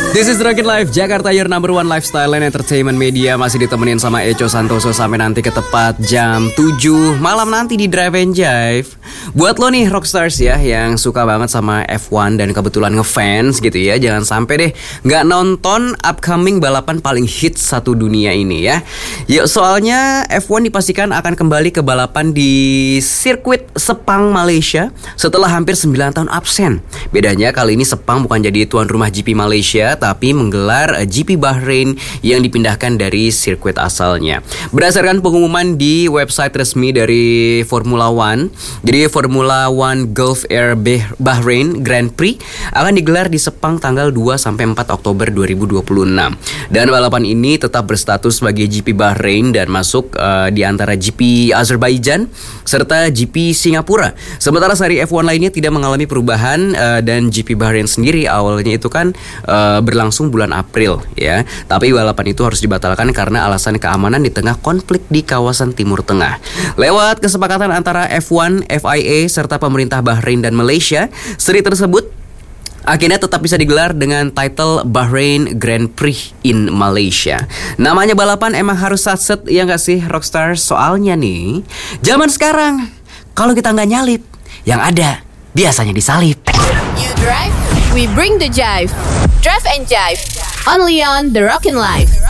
This is Rocket Life, Jakarta your number one lifestyle and entertainment media. Masih ditemenin sama Echo Santoso sampai nanti ke tepat jam 7 malam nanti di Drive and Jive. Buat lo nih Rockstars ya yang suka banget sama F1 dan kebetulan ngefans gitu ya, jangan sampai deh gak nonton upcoming balapan paling hits satu dunia ini ya. Yuk, soalnya F1 dipastikan akan kembali ke balapan di sirkuit Sepang Malaysia setelah hampir 9 tahun absen. Bedanya kali ini Sepang bukan jadi tuan rumah GP Malaysia, tapi menggelar GP Bahrain yang dipindahkan dari sirkuit asalnya. Berdasarkan pengumuman di website resmi dari Formula One, jadi Formula One Gulf Air Bahrain Grand Prix akan digelar di Sepang tanggal 2-4 Oktober 2026. Dan balapan ini tetap berstatus sebagai GP Bahrain dan masuk di antara GP Azerbaijan serta GP Singapura. Sementara seri F1 lainnya tidak mengalami perubahan dan GP Bahrain sendiri awalnya itu kan berlangsung bulan April ya. Tapi balapan itu harus dibatalkan karena alasan keamanan di tengah konflik di kawasan Timur Tengah. Lewat kesepakatan antara F1, FIA serta pemerintah Bahrain dan Malaysia, seri tersebut akhirnya tetap bisa digelar dengan title Bahrain Grand Prix in Malaysia. Namanya balapan emang harus satset ya gak sih Rockstars? Soalnya nih, zaman sekarang kalau kita nggak nyalip, yang ada biasanya disalip. You drive, we bring the jive. Drive and Jive, only on The Rockin' Life.